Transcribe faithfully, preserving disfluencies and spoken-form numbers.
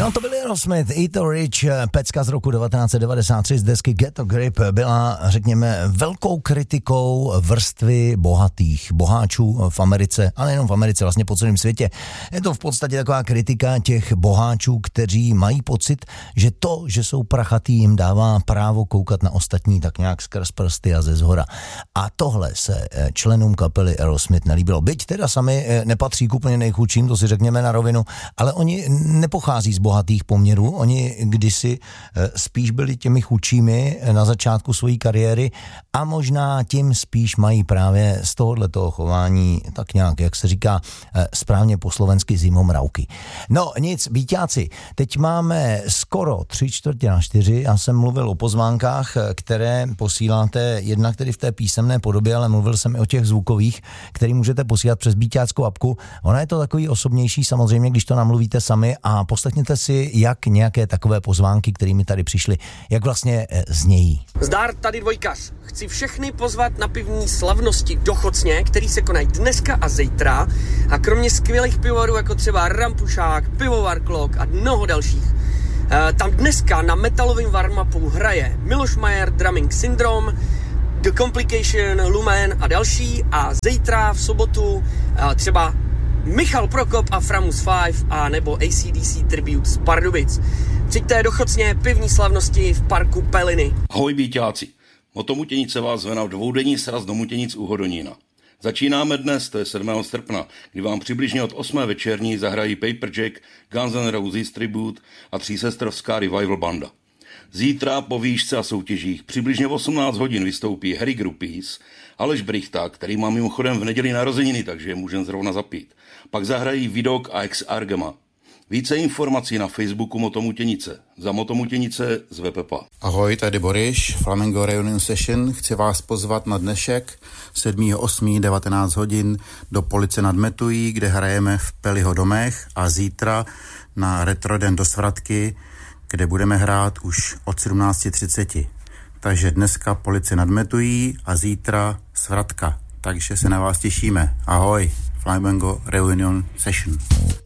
No to byl Aerosmith, Eat the Rich, pecka z roku devatenáct set devadesát tři z desky Get the Grip, byla, řekněme, velkou kritikou vrstvy bohatých boháčů v Americe, ale nejenom v Americe, vlastně po celém světě. Je to v podstatě taková kritika těch boháčů, kteří mají pocit, že to, že jsou prachatý, jim dává právo koukat na ostatní tak nějak skrz prsty a ze zhora. A tohle se členům kapely Aerosmith nelíbilo. Byť teda sami nepatří k úplně nejchudším, to si řekněme na rovinu, ale oni nepochází z bohatých poměrů, oni kdysi spíš byli těmi chudšími na začátku své kariéry a možná tím spíš mají právě z tohohletoho chování tak nějak, jak se říká správně po slovensky, zimomravky. No nic, býťáci, teď máme skoro tři čtvrtě na čtyři, já jsem mluvil o pozvánkách, které posíláte jednak tedy v té písemné podobě, ale mluvil jsem i o těch zvukových, který můžete posílat přes býťáckou apku. Ona je to takový osobnější samozřejmě, když to namluvíte sami a poslechněte si, jak nějaké takové pozvánky, kterými tady přišly, jak vlastně znějí. Zdar, tady dvojkař. Chci všechny pozvat na pivní slavnosti do Chocně, který se konají dneska a zítra. A kromě skvělých pivovarů, jako třeba Rampušák, Pivovar Klok a mnoho dalších, tam dneska na metalovém warm-upu hraje Miloš Majer, Drumming Syndrome, The Complication, Lumen a další. A zítra v sobotu třeba Michal Prokop a Framus Five a nebo A C D C Tribute z Pardubic. Přijďte do Chocně, pivní slavnosti v parku Peliny. Ahoj býťáci, Motomutenice vás zve na dvoudenní sraz do Mutěnic u Hodonína. Začínáme dnes, to je sedmého srpna, kdy vám přibližně od osmé večerní zahrají Paperjack, Guns N' Roses Tribute a třísestrovská Revival banda. Zítra po výšce a soutěžích přibližně v osmnáct hodin vystoupí Harry Groupies, Aleš Brichta, který má mimochodem v neděli narozeniny, takže je můžem zrovna zapít. Pak zahrají Vidok a Ex Argema. Více informací na Facebooku Motomutěnice. Za Motomutěnice zve Pepa. Ahoj, tady Boris, Flamengo Reunion Session. Chci vás pozvat na dnešek sedmého osmého devatenáct hodin do Police nad Metují, kde hrajeme v Peliho domech, a zítra na Retroden do Svratky, kde budeme hrát už od sedmnáct třicet. Takže dneska Police nad Metují a zítra Svratka. Takže se na vás těšíme. Ahoj, Flamengo Reunion Session.